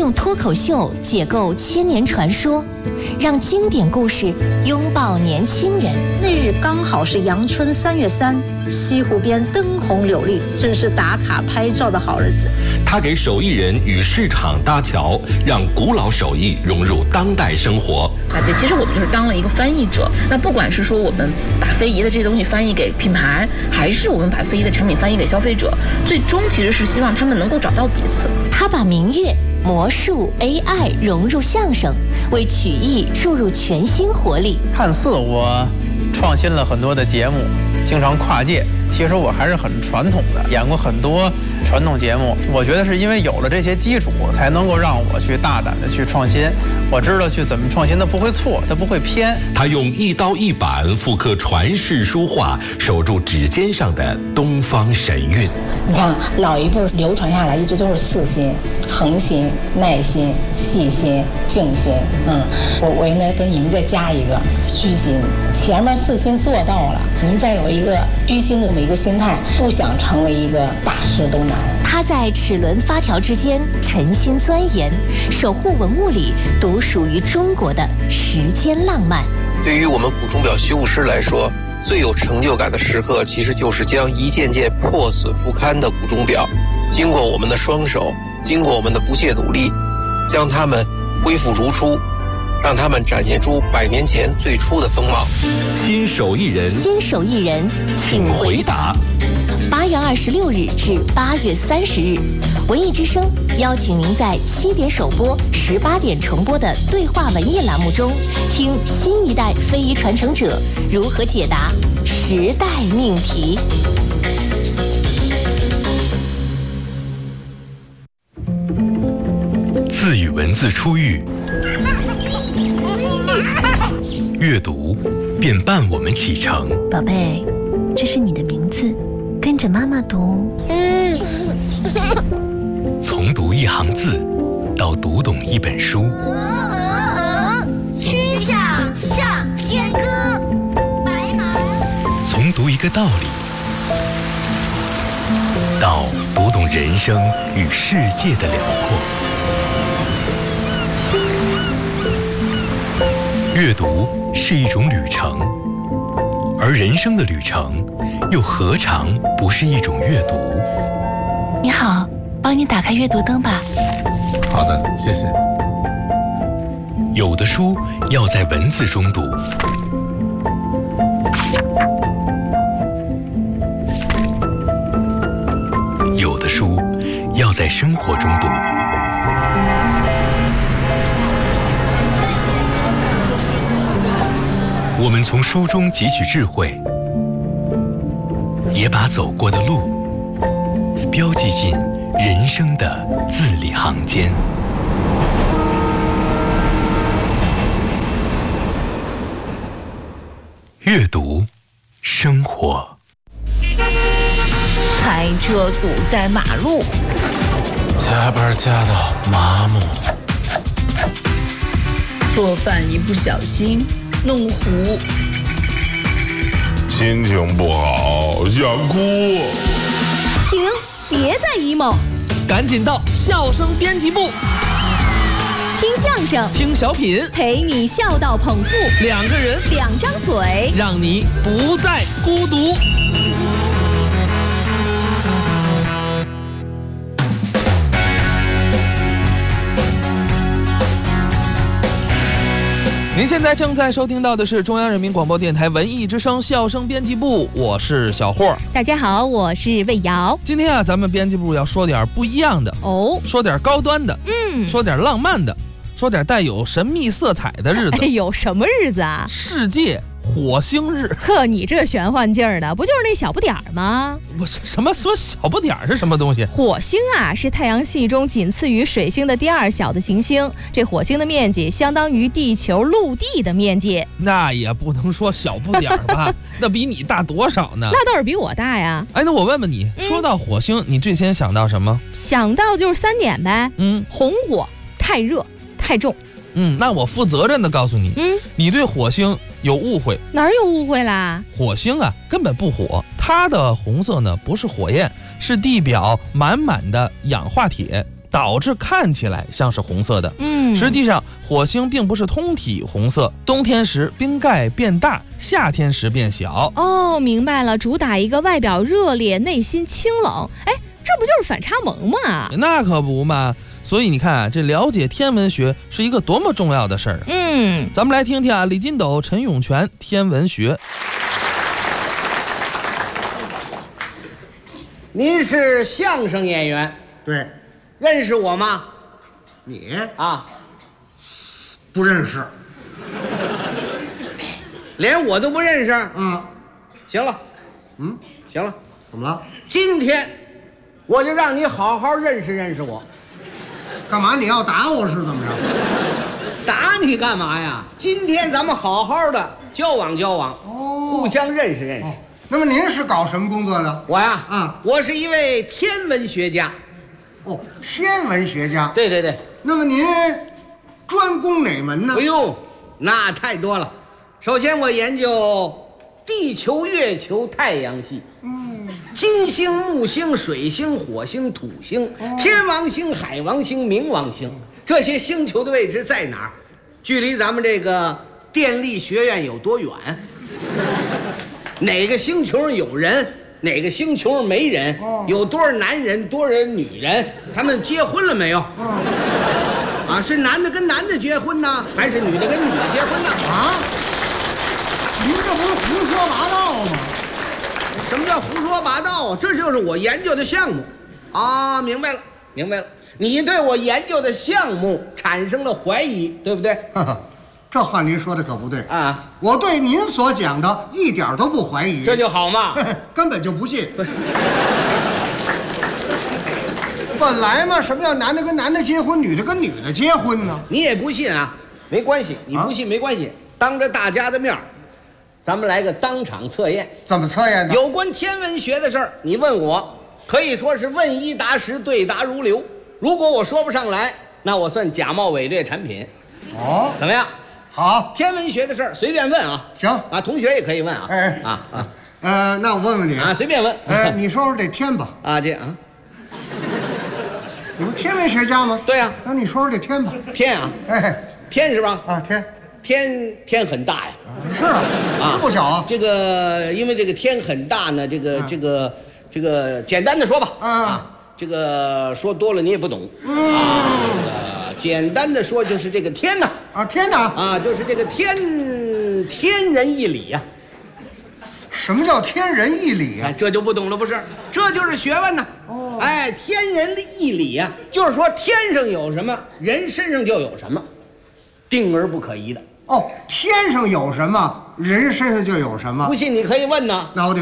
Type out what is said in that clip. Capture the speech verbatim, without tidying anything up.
用脱口秀解构千年传说，让经典故事拥抱年轻人。 那日刚好是阳春三月三，西湖边灯红柳绿，正是打卡拍照的好日子。 他给手艺人与市场搭桥，让古老手艺融入当代生活。 啊，这其实我们就是当了一个翻译者。那不管是说我们把非遗的这些东西翻译给品牌，还是我们把非遗的产品翻译给消费者，最终其实是希望他们能够找到彼此。 他把民乐、魔术、A I 融入相声，为曲艺注入全新活力。 看似我创新了很多的节目，经常跨界，其实我还是很传统的，演过很多传统节目。我觉得是因为有了这些基础，才能够让我去大胆的去创新。我知道去怎么创新，它不会错，它不会偏。 他用一刀一板复刻传世书画，守住指尖上的东方神韵。 你看老一辈流传下来一直都是四心：恒心、耐心、细心、静心。嗯，我我应该跟你们再加一个虚心。前面四心做到了，您再有一个虚心的这么一个心态，不想成为一个大师都难。 他在齿轮发条之间沉心钻研，守护文物里独属于中国的时间浪漫。 对于我们古钟表修复师来说，最有成就感的时刻，其实就是将一件件破损不堪的古钟表，经过我们的双手，经过我们的不懈努力，将它们恢复如初，让他们展现出百年前最初的风貌。 新手艺人， 新手艺人， 请回答。 八月二十六日至八月三十日，文艺之声邀请您在七点首播、十八点重播的对话文艺栏目中，听新一代非遗传承者如何解答时代命题。 字与文字初遇，阅读便伴我们启程。 宝贝，这是你的名字，跟着妈妈读。 从读一行字到读懂一本书， 曲项向天歌，白马。 从读一个道理到读懂人生与世界的辽阔。阅读是一种旅程，而人生的旅程又何尝不是一种阅读？ 你好，帮你打开阅读灯吧。 好的，谢谢。 有的书要在文字中读，有的书要在生活中读。我们从书中汲取智慧，也把走过的路标记进人生的字里行间。阅读，生活。 开车堵在马路， 加班加到麻木， 做饭一不小心弄糊， 心情不好想哭。 停，别再 emo， 赶紧到笑声编辑部， 听相声， 听小品， 陪你笑到捧腹， 两个人， 两张嘴， 让你不再孤独。您现在正在收听到的是中央人民广播电台文艺之声笑声编辑部，我是小霍。 大家好，我是魏瑶。 今天啊，咱们编辑部要说点不一样的哦，说点高端的，嗯，说点浪漫的，说点带有神秘色彩的日子。 哎，有什么日子啊？ 世界火星日。 呵，你这玄幻劲儿的，不就是那小不点儿吗？ 不是什么什么小不点儿是什么东西？ 火星啊，是太阳系中仅次于水星的第二小的行星。这火星的面积相当于地球陆地的面积。 那也不能说小不点儿吧？那比你大多少呢？ 那倒是比我大呀。 哎，那我问问你，嗯、说到火星，你最先想到什么？ 想到就是三点呗。嗯，红火、太热、太重。 嗯，那我负责任的告诉你，嗯，你对火星有误会。 哪儿有误会啦？ 火星啊根本不火，它的红色呢不是火焰，是地表满满的氧化铁。 导致看起来像是红色的。 嗯， 实际上火星并不是通体红色，冬天时冰盖变大，夏天时变小。 哦，明白了，主打一个外表热烈，内心清冷。哎，这不就是反差萌吗？ 那可不嘛。所以你看啊，这了解天文学是一个多么重要的事儿啊！ 嗯， 咱们来听听啊，李金斗、陈永泉天文学。 您是相声演员？ 对。 认识我吗？ 你啊， 不认识。 连我都不认识？ 嗯。 行了， 嗯， 行了。 怎么了？ 今天我就让你好好认识认识我。 干嘛？你要打我是怎么着？ 打你干嘛呀？今天咱们好好的交往交往，哦，互相认识认识。哦， 那么您是搞什么工作的？ 我呀， 啊， 我是一位天文学家。 哦，天文学家。 对对对。 那么您专攻哪门呢？ 哎呦，那太多了。首先我研究地球、月球、太阳系。嗯。金星、木星、水星、火星、土星、哦、天王星、海王星、冥王星，这些星球的位置在哪儿？距离咱们这个电力学院有多远？哪个星球上有人？哪个星球上没人？哦、有多少男人，多少女人？他们结婚了没有？哦、啊，是男的跟男的结婚呢，还是女的跟女的结婚呢？ 啊？您这不是胡说八道吗？ 什么叫胡说八道啊？这就是我研究的项目啊！明白了，明白了。你对我研究的项目产生了怀疑，对不对？ 呵呵，这话您说的可不对啊！ 我对您所讲的一点都不怀疑， 这就好嘛， 根本就不信。本来嘛，什么叫男的跟男的结婚，女的跟女的结婚呢？ 你也不信啊？没关系，你不信没关系，啊、当着大家的面。咱们来个当场测验， 怎么测验呢？ 有关天文学的事儿，你问我，可以说是问一答十，对答如流。如果我说不上来，那我算假冒伪劣产品。 哦， 怎么样？ 好， 天文学的事儿随便问啊。 行啊，同学也可以问啊。 哎啊啊， 呃，那我问问你啊，随便问。 哎，你说说这天吧。 啊，这啊， 你不是天文学家吗？ 对呀。 那你说说这天吧。 天啊， 哎， 天是吧？ 啊，天。 天天很大呀， 是啊，啊不小啊。 这个因为这个天很大呢，这个、啊、这个这个简单的说吧，啊，啊这个说多了你也不懂，嗯，啊，这个简单的说就是这个天呢， 啊天呢， 啊就是这个天天人一理呀、 啊。什么叫天人一理呀、啊？ 这就不懂了，不是？这就是学问呢。哦，哎，天人一理呀、啊，就是说天上有什么，人身上就有什么，定而不可移的。 哦，天上有什么，人身上就有什么。 不信你可以问呢。 那我得